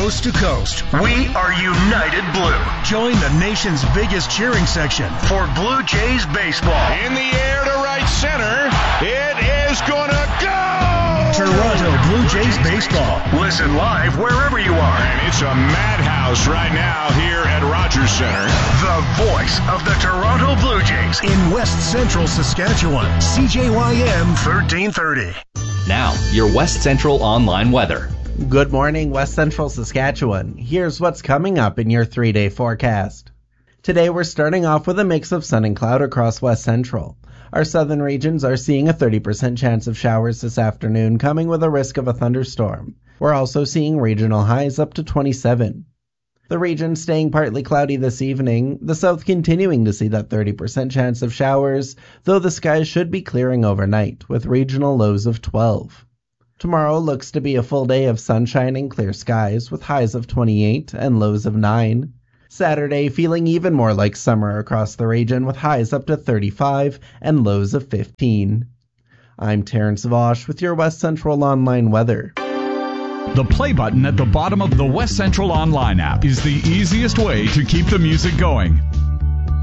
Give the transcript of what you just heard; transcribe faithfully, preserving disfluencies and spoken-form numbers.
coast to coast, we are United Blue. Join the nation's biggest cheering section for Blue Jays baseball. In the air to right center. It is going to go! Toronto Blue Jays baseball. Listen live wherever you are. And it's a madhouse right now here at Rogers Center. The voice of the Toronto Blue Jays in West Central Saskatchewan. C J Y M thirteen thirty. Now, your West Central online weather. Good morning, West Central Saskatchewan. Here's what's coming up in your three-day forecast. Today we're starting off with a mix of sun and cloud across West Central. Our southern regions are seeing a thirty percent chance of showers this afternoon, coming with a risk of a thunderstorm. We're also seeing regional highs up to twenty-seven. The region staying partly cloudy this evening, the south continuing to see that thirty percent chance of showers, though the skies should be clearing overnight, with regional lows of twelve. Tomorrow looks to be a full day of sunshine and clear skies, with highs of twenty-eight and lows of nine. Saturday feeling even more like summer across the region, with highs up to thirty-five and lows of fifteen. I'm Terrence Vosh with your West Central Online weather. The play button at the bottom of the West Central Online app is the easiest way to keep the music going.